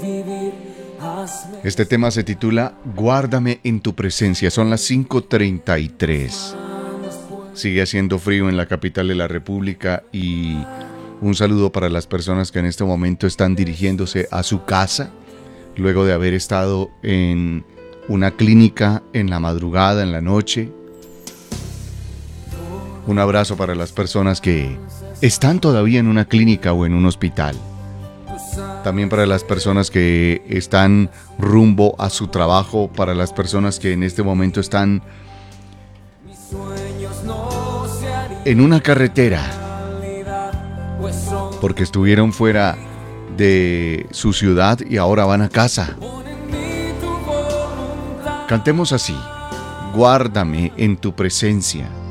Este tema se titula Guárdame en tu presencia. Son las 5:33. Sigue haciendo frío en la capital de la República y un saludo para las personas que en este momento están dirigiéndose a su casa luego de haber estado en una clínica en la madrugada, en la noche. Un abrazo para las personas que están todavía en una clínica o en un hospital. También para las personas que están rumbo a su trabajo, para las personas que en este momento están en una carretera porque estuvieron fuera de su ciudad y ahora van a casa. Cantemos así: guárdame en tu presencia.